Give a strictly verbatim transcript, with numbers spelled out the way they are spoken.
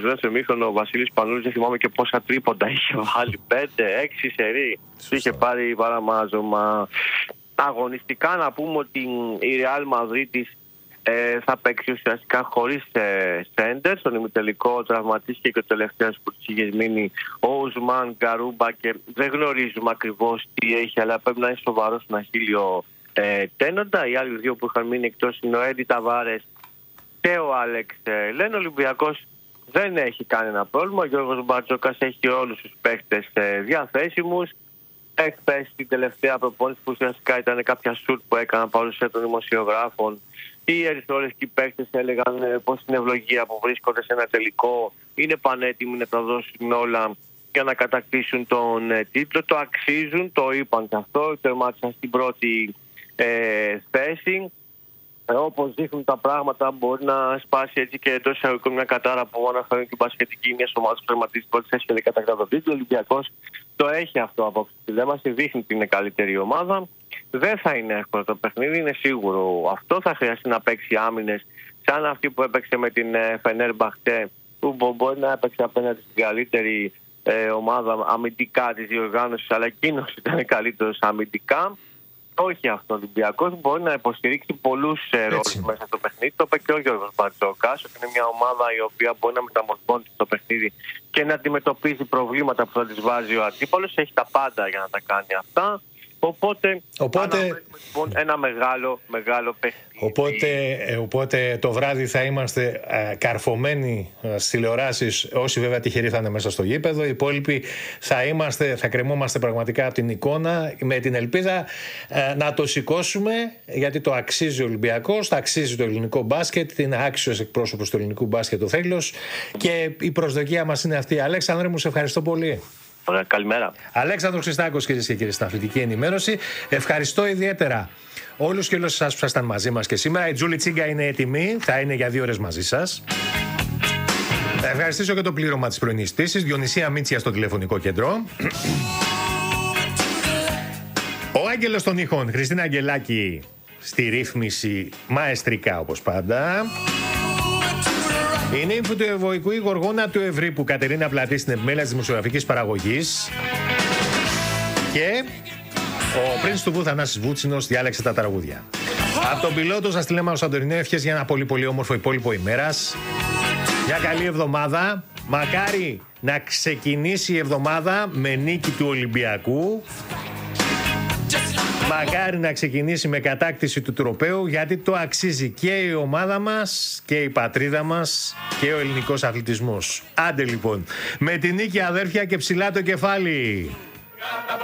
λένε στο ημίχρονο ο Βασίλης Πανούλης, δεν θυμάμαι και πόσα τρίποντα είχε βάλει. πέντε έξι σερί. Είχε πάρει παραμάζωμα. Αγωνιστικά να πούμε ότι η Ρεάλ Μαδρίτης ε, θα παίξει ουσιαστικά χωρίς σέντερ. Στον ημιτελικό τραυματίστηκε και ο τελευταίος που της είχε μείνει ο Ουσμάν Γκαρούμπα και δεν γνωρίζουμε ακριβώς τι έχει, αλλά πρέπει να είναι σοβαρό στον αχίλιο ε, τένοντα. Οι άλλοι δύο που είχαν μείνει εκτός είναι ο Έντι Ταβάρες και ο Άλεξ ε, Λεν. Ο Ολυμπιακός δεν έχει κανένα πρόβλημα. Ο Γιώργος Μπαρτζόκας έχει όλους τους παίχτες ε, διαθέσιμους. Έχθες την τελευταία προπόνηση που ουσιαστικά ήταν κάποια σουτ που έκαναν παρουσία των δημοσιογράφων. Οι ερυθρόλευκοι παίκτες έλεγαν πως είναι ευλογία που βρίσκονται σε ένα τελικό, είναι πανέτοιμοι να τα δώσουν όλα για να κατακτήσουν τον τίτλο. Το αξίζουν, το είπαν και αυτό, τερμάτισαν στην πρώτη ε, θέση. Ε, όπως δείχνουν τα πράγματα, μπορεί να σπάσει έτσι και εντός εισαγωγικών μια κατάρα που αναφέρουν και η μπασκετική μια ομάδα που τερματίζει πρώτη θέση και δεν κατακτά τον τίτλο. Ο Ολυμπιακός το έχει αυτό απόψε στη δέμαση, δείχνει ότι είναι καλύτερη ομάδα. Δεν θα είναι εύκολο το παιχνίδι, είναι σίγουρο αυτό. Θα χρειαστεί να παίξει άμυνες σαν αυτή που έπαιξε με την Φενέρμπαχτσε, που μπορεί να έπαιξε απέναντι στην καλύτερη ε, ομάδα αμυντικά της διοργάνωσης, αλλά εκείνος ήταν καλύτερος αμυντικά. Όχι αυτό ο Ολυμπιακός μπορεί να υποστηρίξει πολλούς ρόλους μέσα στο παιχνίδι. Το είπε και ο Γιώργος Μπαρτζόκας, ότι είναι μια ομάδα η οποία μπορεί να μεταμορφώνει το παιχνίδι και να αντιμετωπίζει προβλήματα που θα της βάζει ο αντίπαλος. Έχει τα πάντα για να τα κάνει αυτά. Οπότε, οπότε λοιπόν, ένα μεγάλο, μεγάλο παιχνίδι. Οπότε, οπότε το βράδυ θα είμαστε ε, καρφωμένοι ε, στις τηλεοράσεις, όσοι βέβαια τυχεροί θα είναι μέσα στο γήπεδο. Οι υπόλοιποι θα, είμαστε, θα κρεμόμαστε πραγματικά από την εικόνα, με την ελπίδα ε, να το σηκώσουμε, γιατί το αξίζει ο Ολυμπιακός, το αξίζει το ελληνικό μπάσκετ, είναι άξιος εκπρόσωπος του ελληνικού μπάσκετ ο Θέλιος και η προσδοκία μας είναι αυτή. Αλέξανδρε μου, σε ευχαριστώ πολύ. Ωραία, καλημέρα. Αλέξανδρος Χριστάκος, κυρίες και κύριοι, στην Αθλητική Ενημέρωση. Ευχαριστώ ιδιαίτερα όλους και όλους εσάς που ήσασταν μαζί μας και σήμερα. Η Τζούλη Τσίγκα είναι έτοιμη, θα είναι για δύο ώρες μαζί σας. Θα ευχαριστήσω και το πλήρωμα της πρωινής πτήσης, Διονυσία Μίτσια στο τηλεφωνικό κέντρο. Ο Άγγελος των ήχων, Χριστίνα Αγγελάκη στη ρύθμιση μαεστρικά όπως πάντα. Η νύμφη του Ευωικού, η Γοργόνα του Ευρύπου, Κατερίνα Πλατή, στην επιμέλεια της δημοσιογραφικής παραγωγής. Και ο πρίντς του Βου, Θανάσης Βούτσινος, διάλεξε τα τραγούδια. Από τον πιλότο σας τη λέμε ο Σαντορινό, ευχές για ένα πολύ πολύ όμορφο υπόλοιπο ημέρας. Μια καλή εβδομάδα. Μακάρι να ξεκινήσει η εβδομάδα με νίκη του Ολυμπιακού. Μακάρι να ξεκινήσει με κατάκτηση του τροπαίου, γιατί το αξίζει και η ομάδα μας και η πατρίδα μας και ο ελληνικός αθλητισμός. Άντε λοιπόν, με τη νίκη αδέρφια και ψηλά το κεφάλι.